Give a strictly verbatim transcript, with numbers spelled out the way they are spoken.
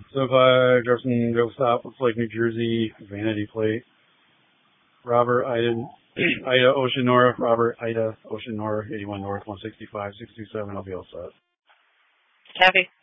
So if I drive some go stop, looks like New Jersey, vanity plate. Robert Ida, Ida Ocean North, Robert Ida Ocean North, eighty-one North, one sixty-five, six two seven, I'll be all set. Copy.